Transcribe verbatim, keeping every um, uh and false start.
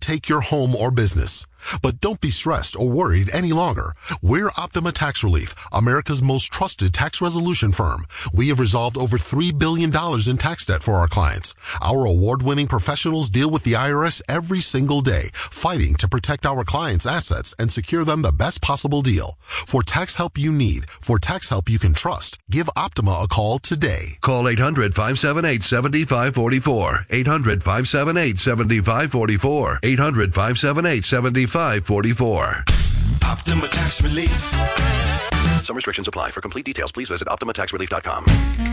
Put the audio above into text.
take your home or business. But don't be stressed or worried any longer. We're Optima Tax Relief, America's most trusted tax resolution firm. We have resolved over three billion dollars in tax debt for our clients. Our award-winning professionals deal with the I R S every single day, fighting to protect our clients' assets and secure them the best possible deal. For tax help you need, for tax help you can trust, give Optima a call today. Call eight hundred, five seven eight, seven five four four. eight hundred, five seven eight, seven five four four. eight hundred, five seven eight, seven five four four. Optima Tax Relief. Some restrictions apply. For complete details, please visit optima tax relief dot com.